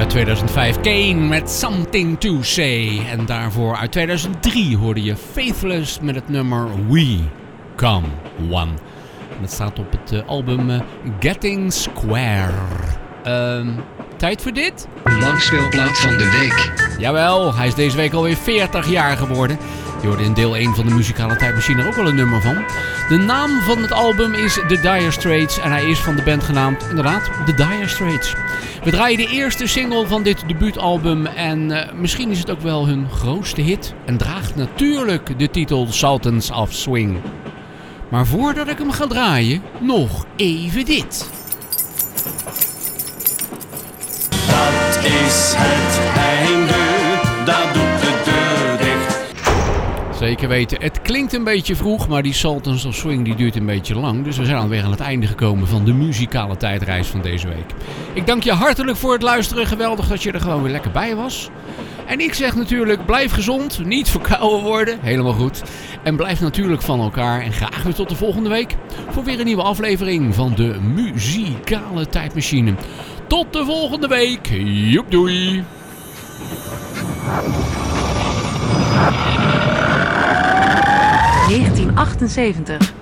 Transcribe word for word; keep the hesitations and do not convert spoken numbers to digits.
uit tweeduizend vijf Kane met Something to Say. En daarvoor uit tweeduizend drie hoorde je Faithless met het nummer We Come One. En dat staat op het uh, album uh, Getting Square. Uh, tijd voor dit? Langspeelplaat van de week. Jawel, hij is deze week alweer veertig jaar geworden. Je hoorde in deel één van de muzikale tijdmachine er ook wel een nummer van. De naam van het album is The Dire Straits en hij is van de band genaamd, inderdaad, The Dire Straits. We draaien de eerste single van dit debuutalbum en uh, misschien is het ook wel hun grootste hit. En draagt natuurlijk de titel Sultans of Swing. Maar voordat ik hem ga draaien, nog even dit. Dat is het einde, dat doet de deur dicht. Zeker weten, het klinkt een beetje vroeg, maar die Sultans of Swing die duurt een beetje lang. Dus we zijn alweer aan het einde gekomen van de muzikale tijdreis van deze week. Ik dank je hartelijk voor het luisteren, geweldig dat je er gewoon weer lekker bij was. En ik zeg natuurlijk, blijf gezond, niet verkouden worden, helemaal goed. En blijf natuurlijk van elkaar en graag weer tot de volgende week voor weer een nieuwe aflevering van de muzikale tijdmachine. Tot de volgende week, joep doei! negentien achtenzeventig